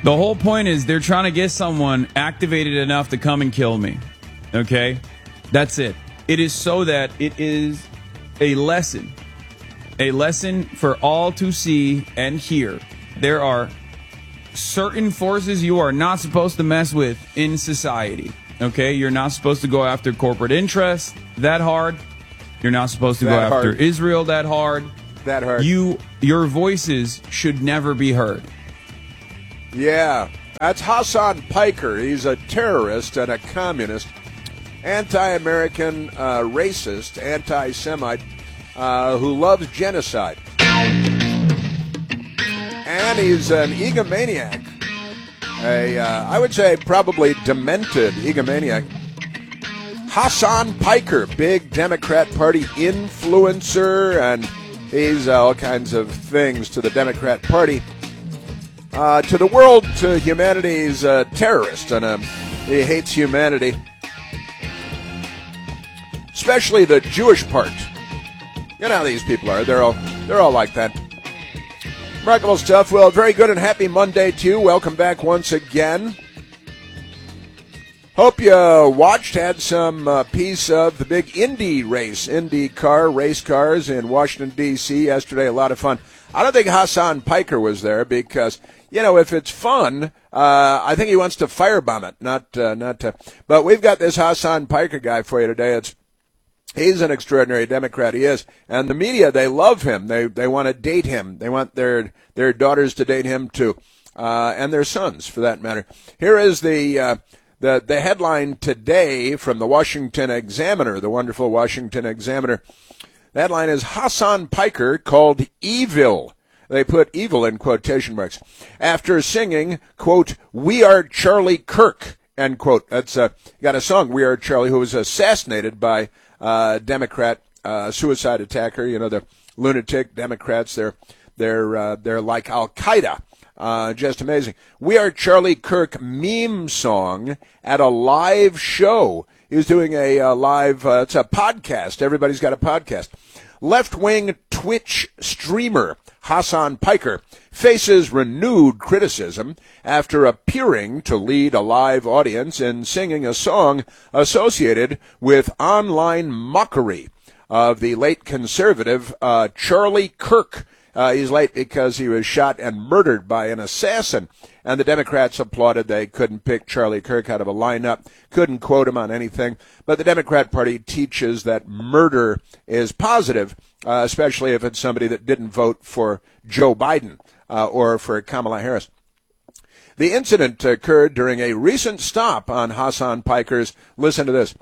The whole point is they're trying to get someone activated enough to come and kill me. Okay? That's it. It is so that it is a lesson for all to see and hear. There are certain forces you are not supposed to mess with in society. Okay? You're not supposed to go after corporate interests that hard. You're not supposed to go after Israel that hard. That hard. Your voices should never be heard. Yeah. That's Hassan Piker. He's a terrorist and a communist, anti-American, racist, anti-Semite, who loves genocide. And he's an egomaniac. I would say probably demented egomaniac. Hassan Piker, big Democrat Party influencer, and he's all kinds of things to the Democrat Party. To the world, to humanity, he's a terrorist, and he hates humanity. Especially the Jewish part. You know how these people are. They're all like that. Remarkable stuff. Well, very good and happy Monday to you. Welcome back once again. Hope you watched, had some piece of the big Indy race, IndyCar race cars in Washington, D.C. yesterday. A lot of fun. I don't think Hassan Piker was there because, you know, if it's fun, I think he wants to firebomb it, not to. But we've got this Hassan Piker guy for you today. He's an extraordinary Democrat, he is. And the media, they love him. They want to date him. They want their daughters to date him, too, and their sons, for that matter. Here is the headline today from the Washington Examiner, the wonderful Washington Examiner. The headline is Hassan Piker called evil. They put evil in quotation marks. After singing, quote, "We are Charlie Kirk," end quote. That's got a song, "We Are Charlie," who was assassinated by Democrat suicide attacker. You know, the lunatic Democrats, they're like Al-Qaeda. Just amazing. "We Are Charlie Kirk" meme song at a live show. He was doing a live, it's a podcast. Everybody's got a podcast. Left-wing Twitch streamer Hassan Piker faces renewed criticism after appearing to lead a live audience in singing a song associated with online mockery of the late conservative Charlie Kirk. He's late because he was shot and murdered by an assassin. And the Democrats applauded. They couldn't pick Charlie Kirk out of a lineup, couldn't quote him on anything. But the Democrat Party teaches that murder is positive, especially if it's somebody that didn't vote for Joe Biden or for Kamala Harris. The incident occurred during a recent stop on Hassan Piker's, listen to this,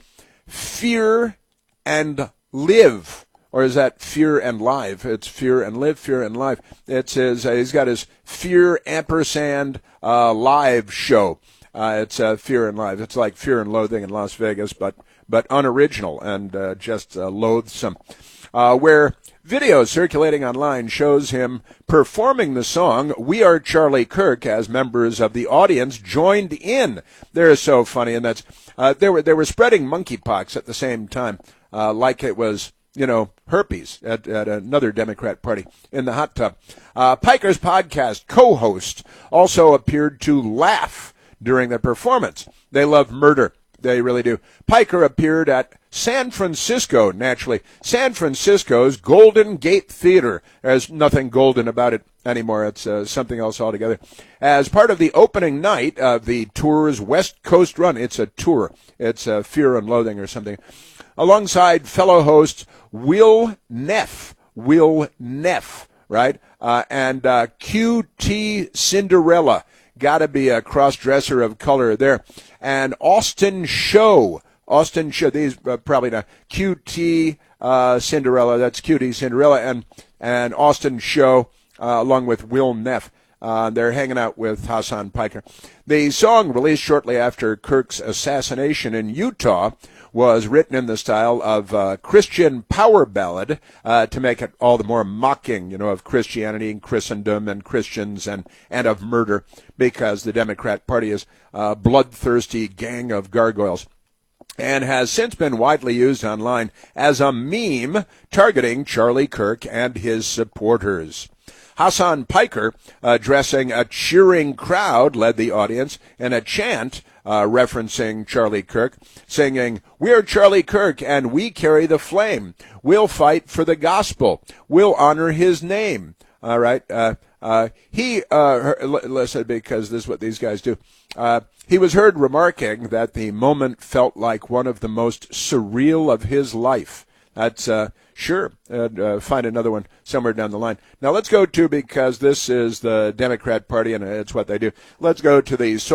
Fear and Live. Or is that Fear and Live? It's Fear and Live, Fear and Live. It's his. He's got his Fear ampersand live show. It's Fear and Live. It's like Fear and Loathing in Las Vegas, but unoriginal and just loathsome. Where video circulating online shows him performing the song "We Are Charlie Kirk" as members of the audience joined in. They're so funny, and that's they were spreading monkeypox at the same time, like it was, you know, herpes at another Democrat party in the hot tub. Piker's podcast co-host also appeared to laugh during the performance. They love murder. They really do. Piker appeared at San Francisco, naturally. San Francisco's Golden Gate Theater. There's nothing golden about it anymore. It's something else altogether. As part of the opening night of the tour's West Coast run. It's a tour. It's Fear and Loathing or something. Alongside fellow hosts Will Neff, right? And QT Cinderella. Got to be a cross-dresser of color there. And Austin Show. These probably not. QT Cinderella. That's QT Cinderella. And Austin Show, along with Will Neff. They're hanging out with Hassan Piker. The song, released shortly after Kirk's assassination in Utah, was written in the style of Christian power ballad to make it all the more mocking, you know, of Christianity and Christendom and Christians and of murder, because the Democrat Party is a bloodthirsty gang of gargoyles, and has since been widely used online as a meme targeting Charlie Kirk and his supporters. Hassan Piker, addressing a cheering crowd, led the audience in a chant referencing Charlie Kirk, singing, "We're Charlie Kirk and we carry the flame. We'll fight for the gospel. We'll honor his name." All right. Listen, because this is what these guys do. He was heard remarking that the moment felt like one of the most surreal of his life. That's sure. Find another one somewhere down the line. Now let's go to, because this is the Democrat Party and it's what they do. Let's go to the